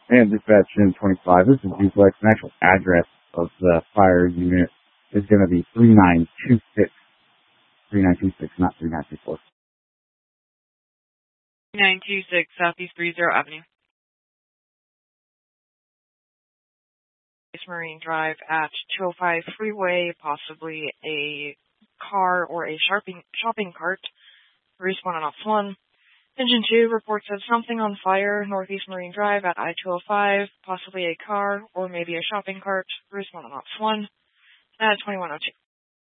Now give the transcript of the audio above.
And dispatch in 25, this is Duplex. The actual address of the fire unit is going to be 3926. 3926, not 3924. 3926 Southeast 30 Avenue. Marine Drive at 205 Freeway, possibly a car or a shopping cart. Respawn on ops 1. Engine 2 reports that something on fire, Northeast Marine Drive at I-205, possibly a car or maybe a shopping cart. Respawn on ops 1 at 2102.